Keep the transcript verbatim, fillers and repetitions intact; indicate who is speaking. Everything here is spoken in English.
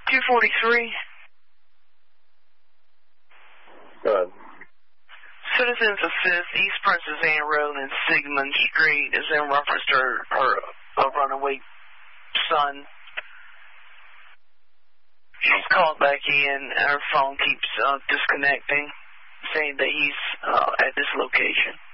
Speaker 1: two forty-three.
Speaker 2: Go ahead.
Speaker 1: Citizens Assist, East Princess Anne Road and Sigmund Street is in reference to her, her a runaway son. She's called back in, and her phone keeps uh, disconnecting, saying that he's uh, at this location.